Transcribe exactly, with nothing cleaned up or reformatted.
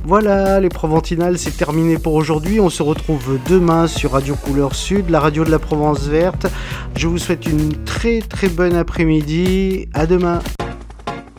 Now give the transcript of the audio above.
Voilà, les Proventinales, c'est terminé pour aujourd'hui. On se retrouve demain sur Radio Couleur Sud, la radio de la Provence Verte. Je vous souhaite une très très bonne après-midi. À demain.